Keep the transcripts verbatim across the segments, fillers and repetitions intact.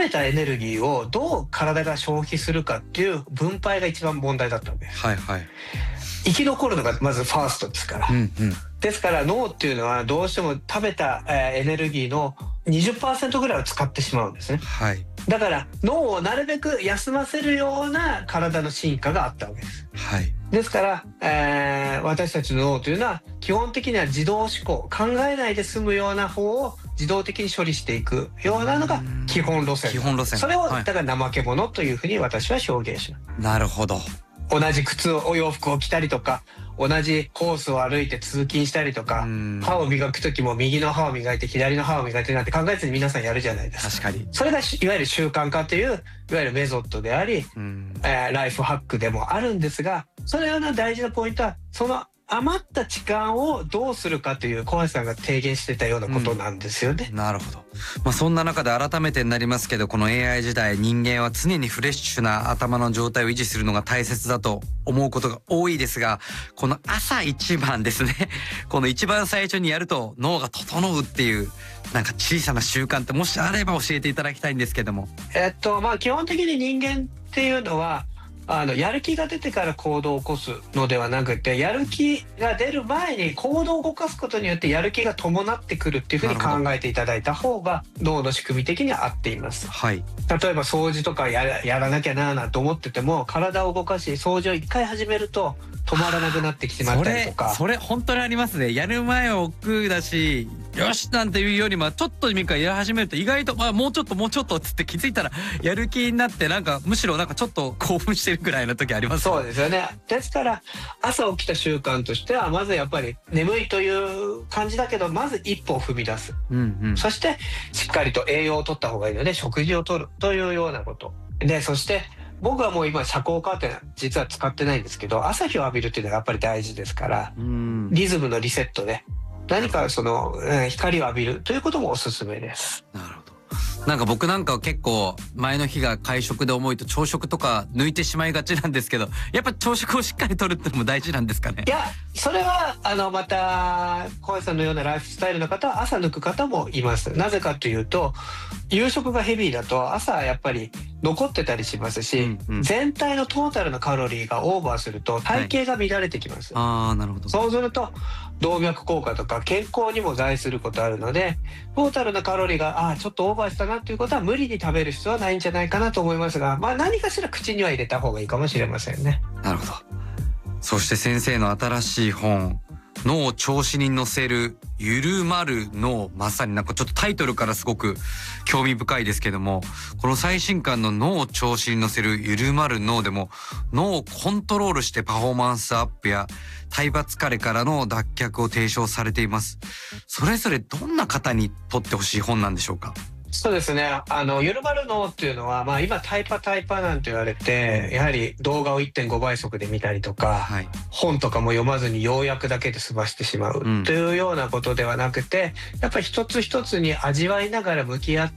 べたエネルギーをどう体が消費するかっていう分配が一番問題だったわけです。 はいはい。 生き残るのがまずファーストですから、 うんうん、 ですから脳っていうのはどうしても食べた、えーエネルギーの にじゅっパーセント ぐらいを使ってしまうんですね。 はい。 だから脳をなるべく休ませるような体の進化があったわけです。 はい。 ですから、えー私たちの脳というのは基本的には自動思考、考えないで済むような方を自動的に処理していくようなのが基本路線。 基本路線。 それを、 はい、 だから怠け者というふうに私は表現します。 なるほど。 同じ靴をお洋服を着たりとか、同じコースを歩いて通勤したりとか、歯を磨く時も右の歯を磨いて左の歯を磨いてなんて考えずに皆さんやるじゃないですか。 確かに。 それがいわゆる習慣化といういわゆるメソッドであり、えー、ライフハックでもあるんですが、それような大事なポイントはその余った時間をどうするかという小橋さんが提言してたようなことなんですよね。 うん、なるほど。まあ、そんな中で改めてになりますけど、この エーアイ 時代、人間は常にフレッシュな頭の状態を維持するのが大切だと思うことが多いですが、この朝一番ですねこの一番最初にやると脳が整うっていうなんか小さな習慣ってもしあれば教えていただきたいんですけども。 えっとまあ基本的に人間っていうのはあのやる気が出てから行動を起こすのではなくて、やる気が出る前に行動を動かすことによってやる気が伴ってくるっていうふうに考えていただいた方が脳の仕組み的には合っています。 はい。 例えば掃除とかやら、やらなきゃなーなんて思ってても、体を動かし掃除を一回始めると止まらなくなってきてしまったりとか。 それそれ本当にありますね。やる前は億劫だし、よしなんていうよりもちょっとでもいいからやり始めると意外と、まあ、もうちょっともうちょっとっつって気づいたらやる気になって、なんかむしろなんかちょっと興奮してるぐらいの時あります。 そうですよね。ですから朝起きた習慣としてはまずやっぱり眠いという感じだけど、まず一歩を踏み出す、うんうん、そしてしっかりと栄養を取った方がいいので食事をとるというようなことで、そして僕はもう今遮光カーテン実は使ってないんですけど、朝日を浴びるっていうのがやっぱり大事ですから、リズムのリセットで何かその、うん、光を浴びるということもおすすめです。 なるほど。なんか僕なんかは結構前の日が会食で重いと朝食とか抜いてしまいがちなんですけど、やっぱ朝食をしっかりとるってのも大事なんですかね。 いや、それはあのまた小林さんのようなライフスタイルの方は朝抜く方もいます。なぜかというと、夕食がヘビーだと朝やっぱり残ってたりしますし、うんうん、全体のトータルのカロリーがオーバーすると体型が乱れてきます、 はい、あー、なるほど。 そうすると動脈硬化とか健康にも害することあるので、トータルのカロリーがあちょっとオーバーしたなということは無理に食べる必要はないんじゃないかなと思いますが、まあ、何かしら口には入れた方がいいかもしれませんね。 なるほど。そして先生の新しい本、脳を調子に乗せる緩まる脳、まさになんかちょっとタイトルからすごく興味深いですけども、この最新刊の脳を調子に乗せる緩まる脳でも脳をコントロールしてパフォーマンスアップや体罰疲れからの脱却を提唱されています。それぞれどんな方にとってほしい本なんでしょうか。 そうですね。あの、ゆるまる脳っていうのは、まあ今タイパタイパなんて言われて、やはり動画を いってんご 倍速で見たりとか、はい、本とかも読まずに要約だけで済ましてしまうというようなことではなくて、うん、やっぱり一つ一つに味わいながら向き合って、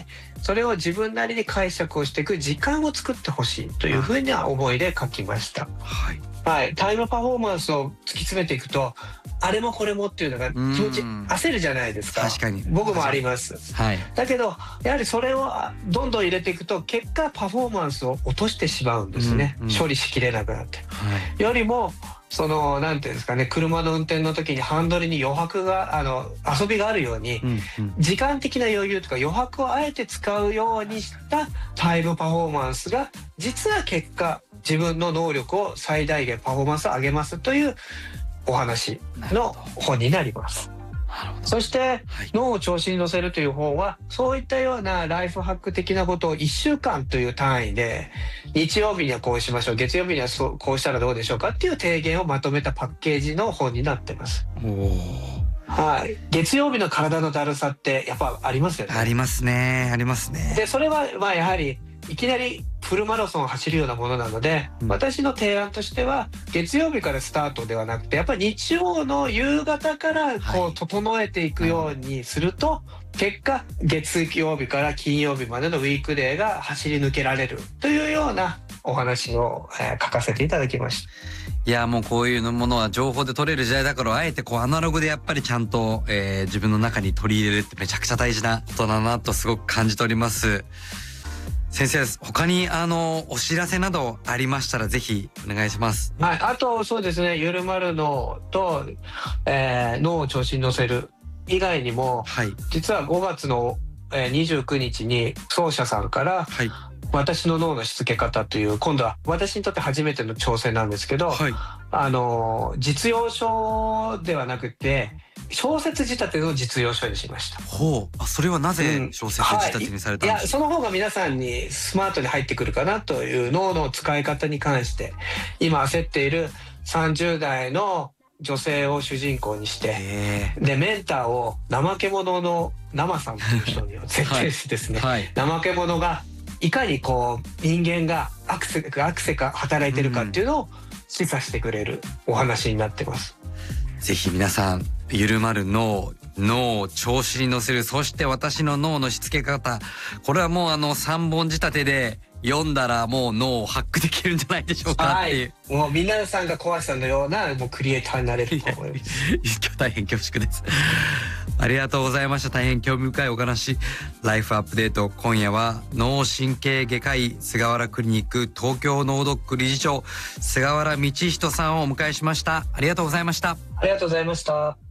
それを自分なりに解釈をしていく時間を作ってほしいというふうな思いで書きました。はい。はい。タイムパフォーマンスを突き詰めていくと、あれもこれもっていうのが気持ち焦るじゃないですか。 確かに。 僕もあります。はい。だけどやはりそれをどんどん入れていくと結果パフォーマンスを落としてしまうんですね。うんうん、処理しきれなくなって。はい、よりもそのなんていうんですかね、車の運転の時にハンドルに余白があの遊びがあるように、うんうん、時間的な余裕とか余白をあえて使うようにしたタイムパフォーマンスが実は結果自分の能力を最大限パフォーマンスを上げますというお話の本になります。そして、はい、脳を調子に乗せるという本はそういったようなライフハック的なことをいっしゅうかんという単位で、日曜日にはこうしましょう、月曜日にはそうこうしたらどうでしょうかっていう提言をまとめたパッケージの本になってます。おー、はい、月曜日の体のだるさってやっぱありますよね。 ありますね、ありますね。 でそれはまあやはりいきなりフルマラソンを走るようなものなので、うん、私の提案としては月曜日からスタートではなくて、やっぱり日曜の夕方からこう整えていくようにすると、はい、結果月曜日から金曜日までのウィークデーが走り抜けられるというようなお話を、えー、書かせていただきました。 いや、もうこういうものは情報で取れる時代だから、あえてこうアナログでやっぱりちゃんと、えー、自分の中に取り入れるってめちゃくちゃ大事なことだなとすごく感じております。 先生、他にあのお知らせなどありましたらぜひお願いします。 はい、あとそうですね、ゆるまる脳と、えー、脳を調子に乗せる以外にも、はい、実はごがつのにじゅうくにちに奏者さんから、はい、私の脳のしつけ方という、今度は私にとって初めての挑戦なんですけど、はい、あの実用書ではなくて小説仕立ての実用書にしました。 ほう、あ、それはなぜ小説仕立てにされたんですか？うん、はい、 いや、その方が皆さんにスマートに入ってくるかなという、脳の使い方に関して今焦っているさんじゅうだいの女性を主人公にして、でメンターを怠け者の生さんという人に設定してですね、はいはい、怠け者がいかにこう人間がアクセかアクセか働いてるかっていうのを示唆してくれるお話になってます。 うん、ぜひ皆さん、ゆるまる脳、脳を調子に乗せる、そして私の脳のしつけ方、これはもうあのさんぼん仕立てで読んだらもう脳をハックできるんじゃないでしょうかっていう、 はい、もう皆さんが小橋さんのようなもうクリエイターになれると思います。 大変恐縮です。ありがとうございました。大変興味深いお話、ライフアップデート。今夜は脳神経外科医菅原クリニック東京脳ドック理事長菅原道仁さんをお迎えしました。ありがとうございました。 ありがとうございました。